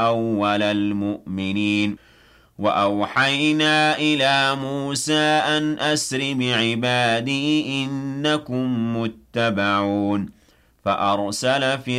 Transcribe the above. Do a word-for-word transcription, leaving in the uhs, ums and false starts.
أَوَّلَ الْمُؤْمِنِينَ وَأَوْحَيْنَا إِلَىٰ مُوسَىٰ أَنْ أَسْرِ بِعِبَادِي إِنَّكُم مُّتَّبَعُونَ فَأَرْسَلَ